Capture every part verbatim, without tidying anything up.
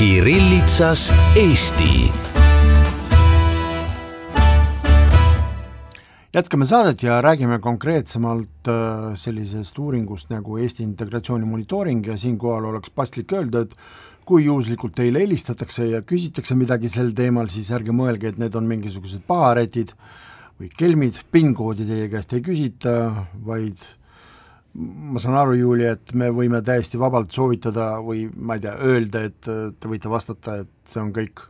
Kirillitsas Eesti. Jätkame saadet ja räägime konkreetsemalt sellisest uuringust nagu Eesti integratsiooni monitooring ja siinkohal oleks paslik öelda, et kui juhuslikult teile helistatakse ja küsitakse midagi sel teemal, siis ärge mõelge, et need on mingisugused paharetid või kelmid, PIN-koodi teie käest ei küsita, vaid ma saan aru, Juuli, et me võime täiesti vabalt soovitada või ma ei tea, öelda, et te võite vastata, et see on kõik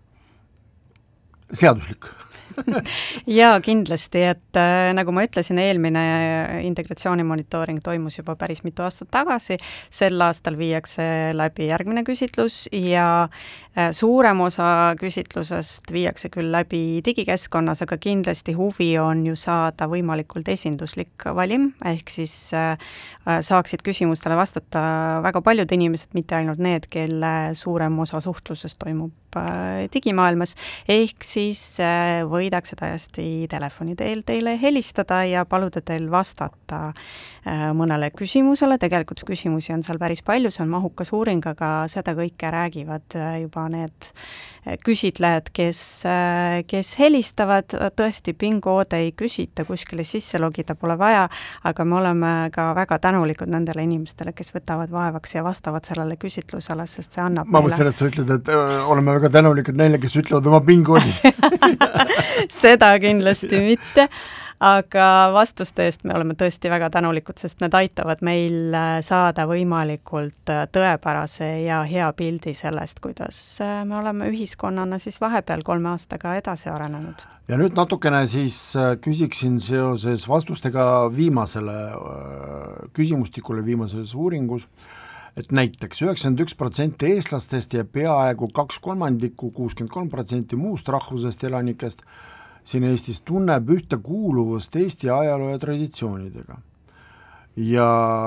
seaduslik. Jaa, kindlasti, et äh, nagu ma ütlesin, eelmine integratsiooni monitooring toimus juba päris mitu aastat tagasi, sel aastal viiakse läbi järgmine küsitlus ja äh, suurem osa küsitlusest viiakse küll läbi digikeskkonnas, aga kindlasti huvi on ju saada võimalikult esinduslik valim, ehk siis äh, saaksid küsimustele vastata väga paljud inimesed, mitte ainult need, kelle suurem osa suhtlusest toimub äh, digimaailmas, ehk siis äh, võidakse täiesti telefoni teel teile helistada ja paluda teil vastata äh, mõnele küsimusele. Tegelikult küsimusi on seal päris palju, see on mahukas uuring, aga seda kõike räägivad äh, juba need küsitlejad, kes, äh, kes helistavad. Tõesti, PIN-koode ei küsita, kuskile sisse logida pole vaja, aga me oleme ka väga tänulikud nendele inimestele, kes võtavad vaevaks ja vastavad sellele küsitlusele, sest see annab ma mõtlesin, et sa ütled, et öö, oleme väga tänulikud neile, kes ütlevad oma PIN-koodid. Seda kindlasti mitte, aga vastuste eest me oleme tõesti väga tänulikud, sest need aitavad meil saada võimalikult tõepärase ja hea pildi sellest, kuidas me oleme ühiskonnana siis vahepeal kolme aastaga edasi arenenud. Ja nüüd natukene siis küsiksin seoses vastustega viimasele küsimustikule viimases uuringus, et näiteks üheksakümmend üks protsenti eestlastest ja peaaegu kaks kolmandikku, kuuskümmend kolm protsenti muust rahvusest elanikest siin Eestis tunneb ühte kuuluvust Eesti ajaloo ja traditsioonidega. Ja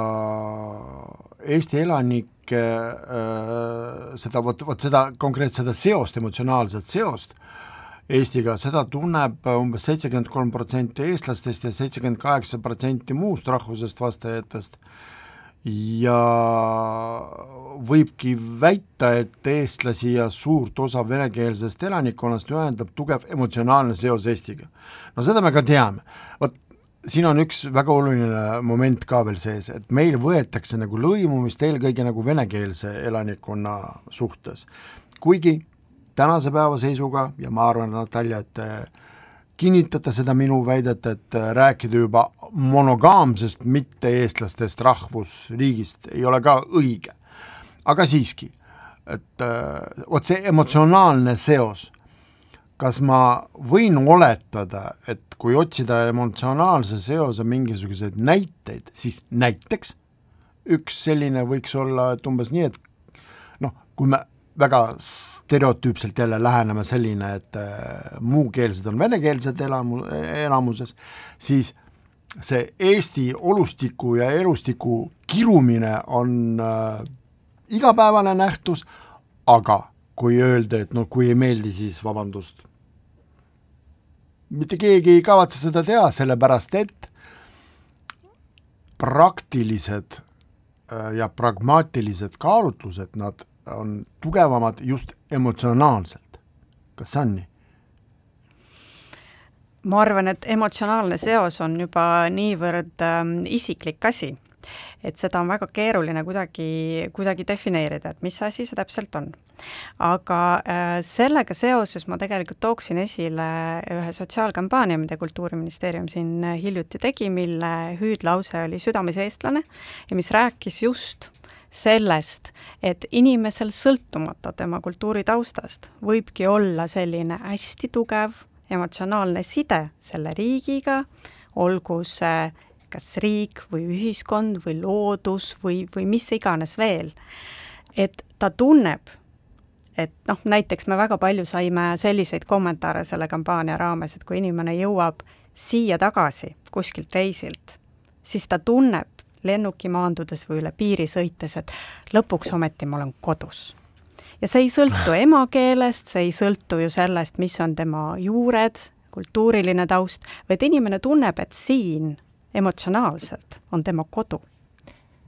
Eesti elanike äh, seda, võt, võt seda konkreetselt seda seost, emotsionaalset seost Eestiga, seda tunneb umbes seitsekümmend kolm protsenti eestlastest ja seitsekümmend kaheksa protsenti muust rahvusest vastajatest. Ja võibki väita, et eestlasi ja suurt osa venekeelsest elanikkonnast ühendab tugev emotsionaalne seos Eestiga. No seda me ka teame. Võt, siin on üks väga oluline moment ka veel sees, et meil võetakse nagu lõimumist eelkõige nagu venekeelse elanikkonna suhtes. Kuigi tänase päeva seisuga, ja ma arvan, Natalja, et kinnitada seda minu väidet, et rääkida juba monogaamsest mitte eestlastest rahvusriigist ei ole ka õige. Aga siiski, et võt see emotsionaalne seos, kas ma võin oletada, et kui otsida emotsionaalse seose mingisuguseid näiteid, siis näiteks üks selline võiks olla, et umbes nii, et noh, kui me väga stereotüüpselt jälle läheneme selline, et äh, muukeelsed on venekeelsed elamu, elamuses, siis see Eesti olustiku ja elustiku kirumine on äh, igapäevane nähtus, aga kui öelda, et no kui ei meeldi, siis vabandust. Mitte keegi ei kavatse seda teha, sellepärast et praktilised äh, ja pragmaatilised kaalutlused, nad on tugevamad just emotsionaalselt. Kas see on nii? Ma arvan, et emotsionaalne seos on juba niivõrd ähm, isiklik asi, et seda on väga keeruline kuidagi, kuidagi defineerida, et mis asi see täpselt on. Aga äh, sellega seoses ma tegelikult tooksin esile ühe sotsiaalkampaania, mida Kultuuriministeerium siin hiljuti tegi, mille hüüdlause oli südames eestlane ja mis rääkis just sellest, et inimesel sõltumata tema kultuuritaustast võibki olla selline hästi tugev emotsionaalne side selle riigiga, olgu see kas riik või ühiskond või loodus või, või mis iganes veel. Et ta tunneb, et noh, näiteks me väga palju saime selliseid kommentaare selle kampaania raames, et kui inimene jõuab siia tagasi kuskilt reisilt, siis ta tunneb lennuki maandudes või üle piiri sõites, et lõpuks ometi ma olen kodus. Ja see ei sõltu emakeelest, see ei sõltu ju sellest, mis on tema juured, kultuuriline taust, vaid inimene tunneb, et siin emotsionaalselt on tema kodu.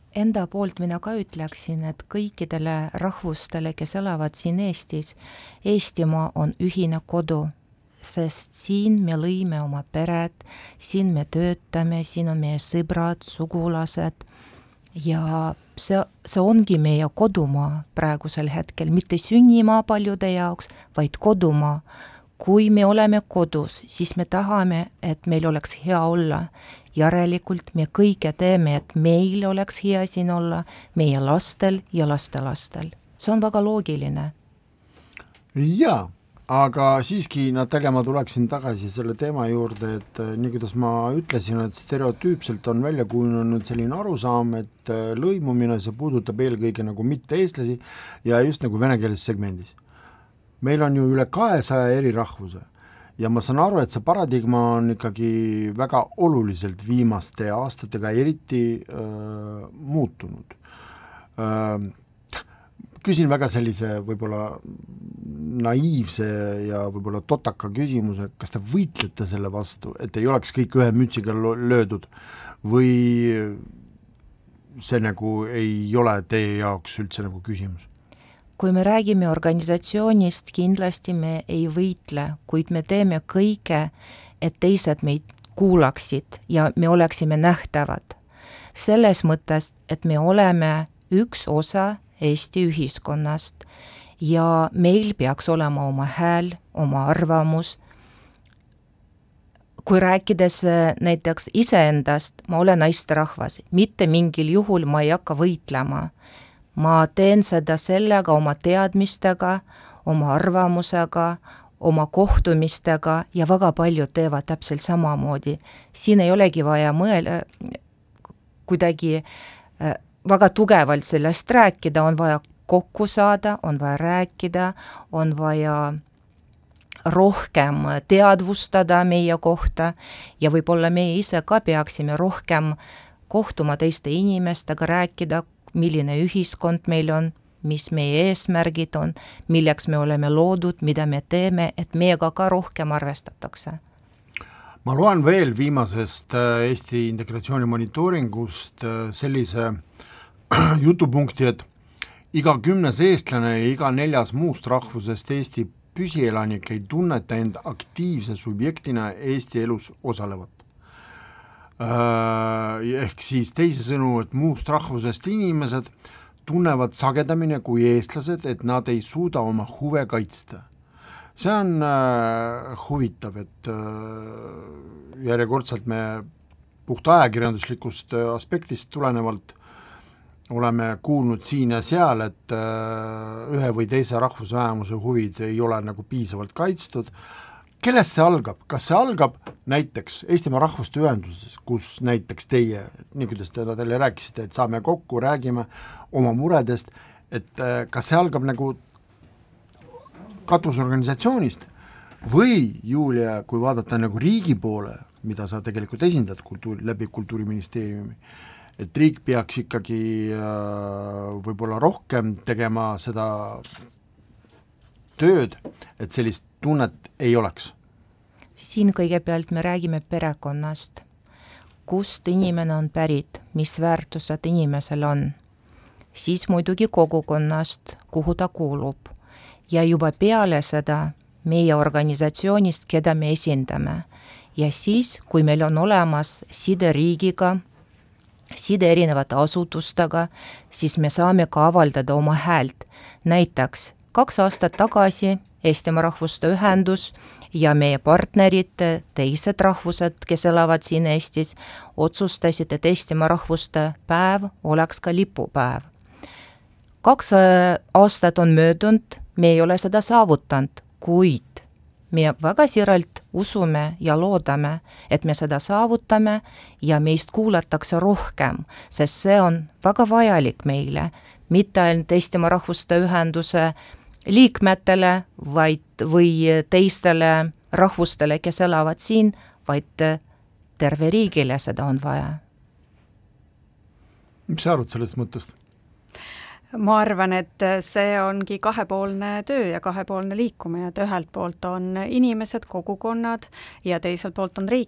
enda poolt mina ka ütleksin, et kõikidele rahvustele, kes elavad siin Eestis, Eestimaa on ühine kodu, sest siin me lõime oma pered, siin me töötame, siin on meie sõbrad, sugulased ja see, see ongi meie kodumaa praegusel hetkel, mitte sünnimaa paljude jaoks, vaid kodumaa. Kui me oleme kodus, siis me tahame, et meil oleks hea olla. Järelikult me kõike teeme, et meil oleks hea siin olla, meie lastel ja lastelastel. See on väga loogiline. Jaa, aga siiski, Natalja, ma tuleksin tagasi selle teema juurde, et nii kuidas ma ütlesin, et stereotüüpselt on välja kujunenud selline arusaam, et lõimumine see puudutab eelkõige nagu mitte-eestlasi ja just nagu venekeelses segmendis. Meil on ju üle kahesaja eri rahvuse ja ma saan aru, et see paradigma on ikkagi väga oluliselt viimaste aastatega eriti öö, muutunud. Öö, küsin väga sellise võib-olla naiivse ja võib-olla totaka küsimuse, kas te võitlete selle vastu, et ei oleks kõik ühe mütsiga löödud või see nagu ei ole teie jaoks üldse nagu küsimus? Kui me räägime organisatsioonist, kindlasti me ei võitle, kuid me teeme kõike, et teised meid kuulaksid ja me oleksime nähtavad. Selles mõttes, et me oleme üks osa Eesti ühiskonnast ja meil peaks olema oma hääl, oma arvamus. Kui rääkides näiteks iseendast, ma olen naisterahvas, mitte mingil juhul ma ei hakka võitlema. Ma teen seda sellega oma teadmistega, oma arvamusega, oma kohtumistega ja väga paljud teevad täpselt samamoodi. Siin ei olegi vaja mõelda kuidagi väga tugevalt sellest rääkida, on vaja kokku saada, on vaja rääkida, on vaja rohkem teadvustada meie kohta ja võib-olla meie ise ka peaksime rohkem kohtuma teiste inimestega, rääkida, milline ühiskond meil on, mis meie eesmärgid on, milleks me oleme loodud, mida me teeme, et meiega ka rohkem arvestatakse. Ma loen veel viimasest Eesti integratsiooni monitooringust sellise jutupunkti, et iga kümnes eestlane ja iga neljas muust rahvusest Eesti püsielanik ei tunneta end aktiivse subjektina Eesti elus osalevat. Ehk siis teisisõnu, et muust rahvusest inimesed tunnevad sagedamini kui eestlased, et nad ei suuda oma huve kaitsta. See on äh, huvitav, et äh, järjekordselt me puht ajakirjanduslikust aspektist tulenevalt oleme kuulnud siin ja seal, et äh, ühe või teise rahvusvähemuse huvid ei ole nagu piisavalt kaitstud. Kellest see algab? Kas see algab näiteks Eestimaa Rahvuste Ühenduses, kus näiteks teie, nii kuidas te teile rääkisite, et saame kokku, räägime oma muredest, et kas see algab nagu katusorganisatsioonist või, Julia, kui vaadata nagu riigi poole, mida sa tegelikult esindad kultuuri, läbi Kultuuriministeeriumi, et riik peaks ikkagi võib-olla rohkem tegema seda tööd, et sellist tunnet ei oleks? Siin kõigepealt me räägime perekonnast, kust inimene on pärit, mis väärtused inimesel on, siis muidugi kogukonnast, kuhu ta kuulub ja juba peale seda meie organisatsioonist, keda me esindame ja siis, kui meil on olemas side riigiga, side erinevate asutustega, siis me saame ka avaldada oma häält. Näiteks kaks aastat tagasi Eestimaa Rahvuste Ühendus ja meie partnerid, teised rahvused, kes elavad siin Eestis, otsustasid, et Eestimaa Rahvuste päev oleks ka lipupäev. Kaks aastat on möödunud, me ei ole seda saavutanud, kuid me väga siiralt usume ja loodame, et me seda saavutame ja meist kuulatakse rohkem, sest see on väga vajalik meile, mitte ainult Eestimaa Rahvuste Ühenduse liikmetele, vaid või teistele rahvustele, kes elavad siin, vaid terve riigile seda on vaja. Mis sa arvad sellest mõttest? Ma arvan, et see ongi kahepoolne töö ja kahepoolne liikumine, et ühelt poolt on inimesed, kogukonnad ja teiselt poolt on riik.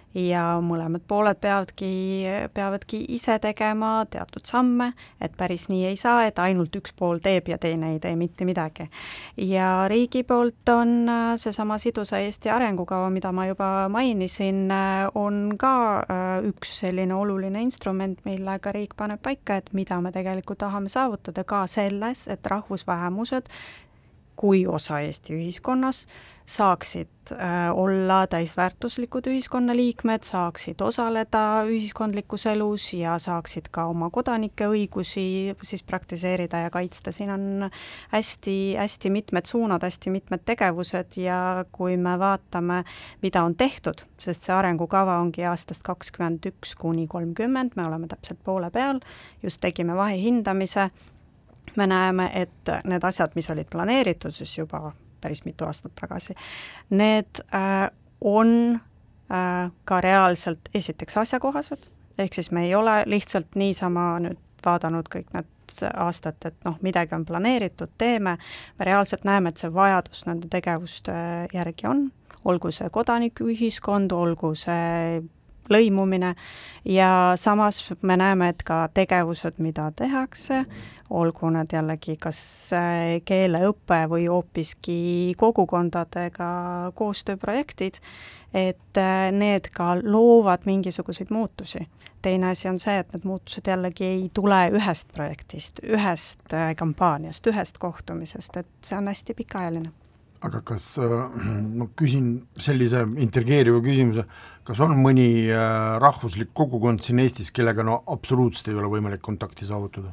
ja mõlemad pooled peavadki, peavadki ise tegema teatud samme, et päris nii ei saa, et ainult üks pool teeb ja teine ei tee mitte midagi. Ja riigi poolt on seesama sidusa Eesti arengukava, mida ma juba mainisin, on ka üks selline oluline instrument, millega riik paneb paika, et mida me tegelikult tahame saavutada ka selles, et rahvusvähemused kui osa Eesti ühiskonnas saaksid äh, olla täisväärtuslikud ühiskonnaliikmed, saaksid osaleda ühiskondlikus elus ja saaksid ka oma kodanike õigusi siis praktiseerida ja kaitsta. Siin on hästi, hästi mitmed suunad, hästi mitmed tegevused ja kui me vaatame, mida on tehtud, sest see arengukava ongi aastast kakskümmend üks kuni kolmkümmend, me oleme täpselt poole peal, just tegime vahehindamise, me näeme, et need asjad, mis olid planeeritud, siis juba päris mitu aastat tagasi, need äh, on äh, ka reaalselt esiteks asjakohased, ehk siis me ei ole lihtsalt niisama nüüd vaadanud kõik need aastat, et noh, midagi on planeeritud, teeme, me reaalselt näeme, et see vajadus nende tegevuste järgi on, olgu see kodanikuühiskond, olgu see lõimumine ja samas me näeme, et ka tegevused, mida tehakse, olgu nad jällegi kas keeleõppe või hoopiski kogukondadega koostööprojektid, et need ka loovad mingisuguseid muutusi. Teine asi on see, et need muutused jällegi ei tule ühest projektist, ühest kampaaniast, ühest kohtumisest, et see on hästi pikaajaline. Aga kas, ma küsin sellise intrigeeriva küsimuse, kas on mõni rahvuslik kogukond siin Eestis, kellega no absoluutselt ei ole võimalik kontakti saavutada?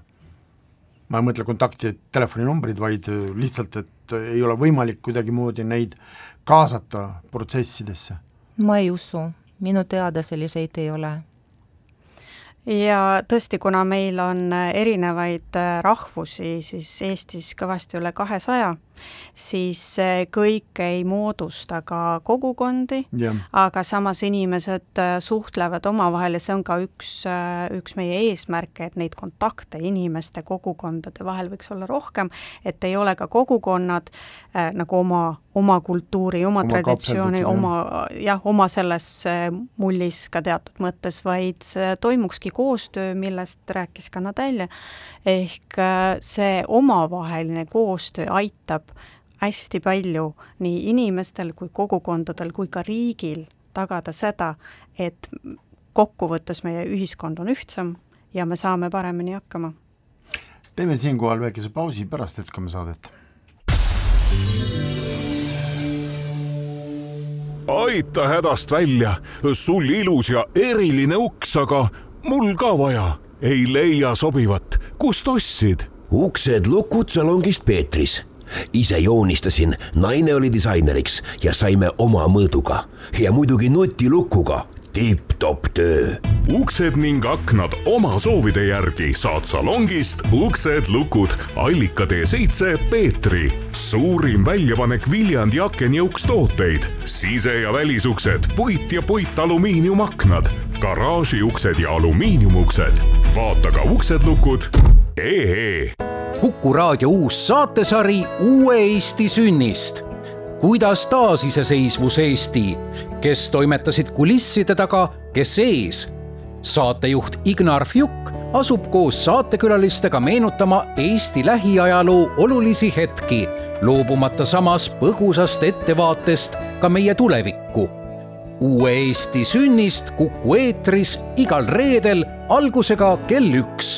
Ma ei mõtle kontakti telefoninumbrid, vaid lihtsalt, et ei ole võimalik kuidagi moodi neid kaasata protsessidesse? Ma ei usu, minu teada selliseid ei ole. Ja tõesti, kuna meil on erinevaid rahvusi, siis Eestis kõvasti üle kahesaja, siis kõik ei moodusta ka kogukondi, yeah. Aga samas inimesed suhtlevad omavahel ja see on ka üks, üks meie eesmärke, et neid kontakte inimeste kogukondade vahel võiks olla rohkem, et ei ole ka kogukonnad äh, nagu oma, oma kultuuri, oma, oma traditsiooni, oma, jah, oma selles mullis ka teatud mõttes, vaid see toimukski koostöö, millest rääkis ka Nadelja, ehk see omavaheline koostöö aitab hästi palju nii inimestel kui kogukondadel kui ka riigil tagada seda, et kokkuvõttes meie ühiskond on ühtsam ja me saame paremini hakkama. Teeme siinkohal väikese pausi, pärast jätkame saadet. Aita hädast välja, sul ilus ja eriline uks, aga mul ka vaja. Ei leia sobivat, kust ostsid? Uksed lukud salongist Peetris. Ise joonistasin, naine oli disaineriks ja saime oma mõõduga. Ja muidugi nutilukuga. Tipp-top töö. Uksed ning aknad oma soovide järgi saad salongist Uksed lukud Allika tee seitse Peetri. Suurim väljapanek Viljandi aken ja ukstooteid. Sise- ja välisuksed, puit ja puit alumiiniumaknad, garaažiuksed ja alumiiniumuksed. Vaata ka Uksed lukud ee. Kuku raadio uus saatesari Uue Eesti sünnist. Kuidas taasiseseisvus Eesti? Kes toimetasid kulisside taga, kes ees? Saatejuht Ignar Fjuk asub koos saatekülalistega meenutama Eesti lähiajaloo olulisi hetki, loobumata samas põgusast ettevaatest ka meie tulevikku. Uue Eesti sünnist Kuku eetris igal reedel algusega kell üks.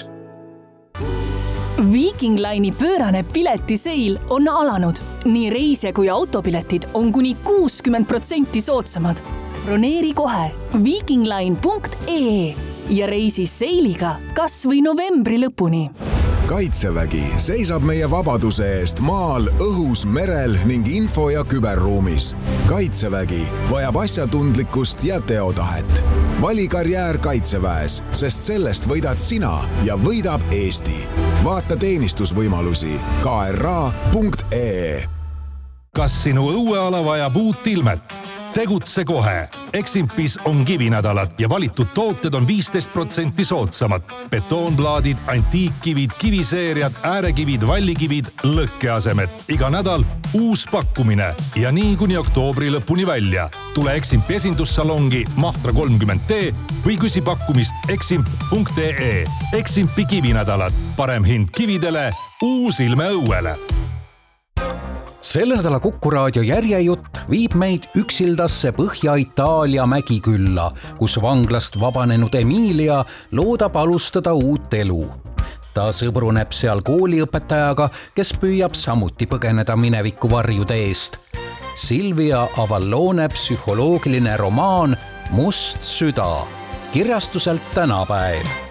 Viking Line'i pöörane piletiseil on alanud. Nii reisija kui autopiletid on kuni kuuskümmend protsenti soodsamad. Broneeri kohe vikingline punkt ee ja reisi seiliga kas või novembri lõpuni. Kaitsevägi seisab meie vabaduse eest maal, õhus, merel ning info- ja küberruumis. Kaitsevägi vajab asjatundlikkust ja teotahet. Vali karjäär Kaitseväes, sest sellest võidad sina ja võidab Eesti. Vaata teenistusvõimalusi ka er a punkt ee. Kas sinu õueala vajab uut ilmet? tegutse kohe. Eximpis on kivinädalad ja valitud tooted on viisteist protsenti soodsamad. Betoonplaadid, antiikkivid, kiviseeriad, äärekivid, vallikivid, lõkkeasemed. Iga nädal uus pakkumine ja nii kuni oktoobri lõpuni välja. Tule Eximpi esindussalongi Mahtra kolmkümmend D või küsi pakkumist eximp punkt ee. Eximpi kivinädalad. Parem hind kividele, uus ilme õuele. Selle nädala Kuku raadio järjejutt viib meid üksildasse Põhja-Itaalia mägikülla, kus vanglast vabanenud Emilia loodab alustada uut elu. Ta sõbruneb seal kooliõpetajaga, kes püüab samuti põgeneda mineviku varjude eest. Silvia Avallone psühholoogiline romaan Must süda, kirjastuselt Tänapäev.